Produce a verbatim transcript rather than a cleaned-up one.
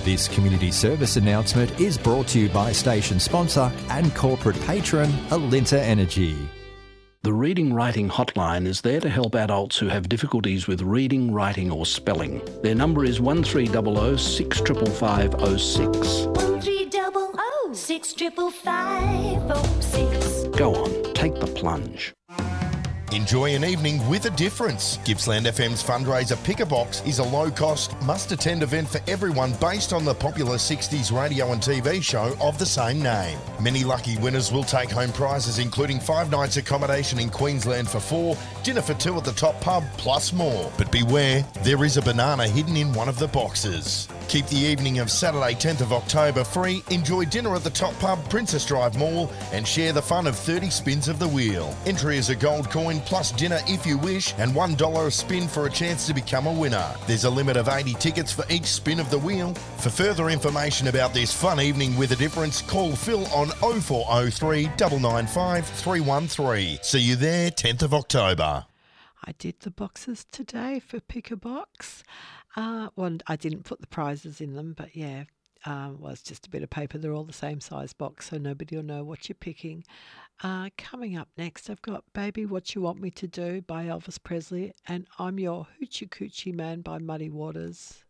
This community service announcement is brought to you by station sponsor and corporate patron Alinta Energy. The Reading Writing Hotline is there to help adults who have difficulties with reading, writing or spelling. Their number is one three zero zero six five five five zero six. one three zero zero six five five five zero six. Go on, take the plunge. Enjoy an evening with a difference. Gippsland F M's fundraiser Pick a Box is a low-cost, must-attend event for everyone based on the popular sixties radio and T V show of the same name. Many lucky winners will take home prizes including five nights accommodation in Queensland for four, dinner for two at the Top Pub, plus more. But beware, there is a banana hidden in one of the boxes. Keep the evening of Saturday tenth of October free, enjoy dinner at the Top Pub, Princess Drive Mall and share the fun of thirty spins of the wheel. Entry is a gold coin plus dinner if you wish and one dollar a spin for a chance to become a winner. There's a limit of eighty tickets for each spin of the wheel. For further information about this fun evening with a difference, call Phil on oh four oh three, nine nine five, three one three. See you there tenth of October. I did the boxes today for Pick a Box. Uh, well, I didn't put the prizes in them, but yeah, um, well, it's just a bit of paper. They're all the same size box, so nobody will know what you're picking. Uh, coming up next, I've got Baby What You Want Me to Do by Elvis Presley, and I'm Your Hoochie Coochie Man by Muddy Waters.